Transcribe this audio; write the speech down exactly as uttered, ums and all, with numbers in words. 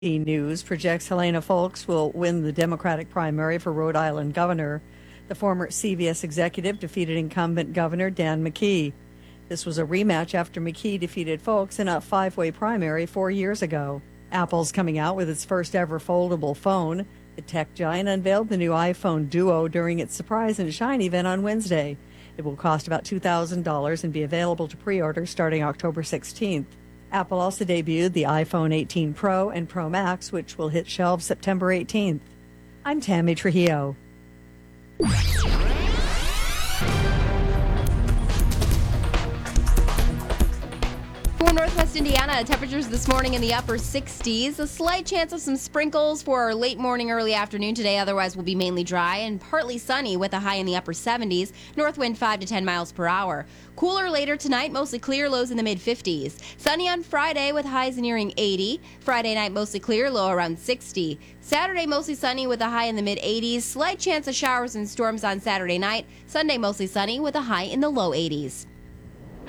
E! News projects Helena Foulkes will win the Democratic primary for Rhode Island governor. The former C V S executive defeated incumbent Governor Dan McKee. This was a rematch after McKee defeated Foulkes in a five-way primary four years ago. Apple's coming out with its first ever foldable phone. The tech giant unveiled the new iPhone Duo during its Surprise and Shine event on Wednesday. It will cost about two thousand dollars and be available to pre-order starting October sixteenth. Apple also debuted the iPhone eighteen Pro and Pro Max, which will hit shelves September eighteenth. I'm Tammy Trujillo. For Northwest Indiana, temperatures this morning in the upper sixties. A slight chance of some sprinkles for late morning, early afternoon today. Otherwise, will be mainly dry and partly sunny with a high in the upper seventies. North wind five to ten miles per hour. Cooler later tonight, mostly clear, lows in the mid fifties. Sunny on Friday with highs nearing eighty. Friday night, mostly clear, low around sixty. Saturday, mostly sunny with a high in the mid eighties. Slight chance of showers and storms on Saturday night. Sunday, mostly sunny with a high in the low eighties.